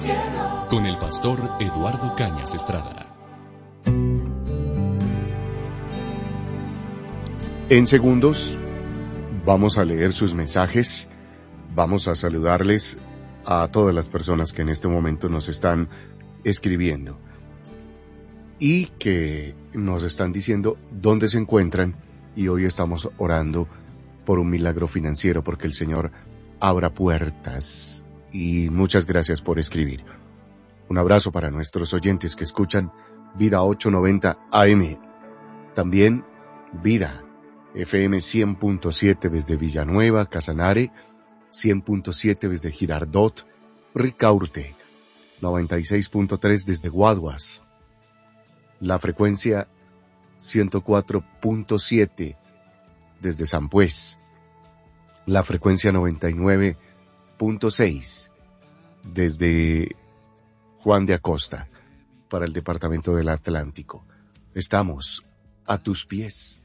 Con el pastor Eduardo Cañas Estrada. En segundos vamos a leer sus mensajes, vamos a saludarles a todas las personas que en este momento nos están escribiendo y que nos están diciendo dónde se encuentran, y hoy estamos orando por un milagro financiero, porque el Señor abra puertas. Y muchas gracias por escribir. Un abrazo para nuestros oyentes que escuchan Vida 890 AM, también Vida FM 100.7 desde Villanueva, Casanare, 100.7 desde Girardot, Ricaurte, 96.3 desde Guaduas, la frecuencia 104.7 desde Sampués, la frecuencia 99.6 desde Juan de Acosta, para el departamento del Atlántico. Estamos a tus pies.